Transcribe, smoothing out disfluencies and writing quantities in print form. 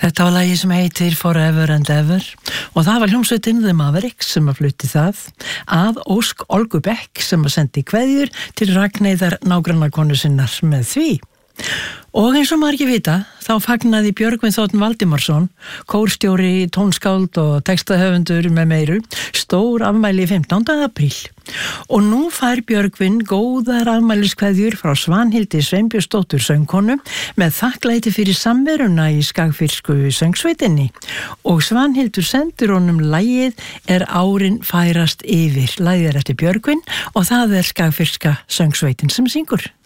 Þetta var lagi sem heitir Forever and Ever og það var hljómsveitin The Mavericks sem að flutti það að ósk Olgu Beck sem að sendi kveðjur til Ragnheiðar nágrannakonu sinnar með því. Og eins og maður ekki vita, þá fagnaði Björgvin Þ. Valdimarsson, kórstjóri, tónskáld og textahöfundur með meiru, stór afmæli 15. apríl. Og nú fær Björgvin góðar afmæliskveðjur frá Svanhildi Sveinbjörnsdóttur söngkonu með þakklæti fyrir samveruna í skagfirsku söngsveitinni. Og Svanhildur sendur honum lagið Er árin færast yfir. Lagið er eftir Björgvin og það er skagfirska söngsveitin sem syngur.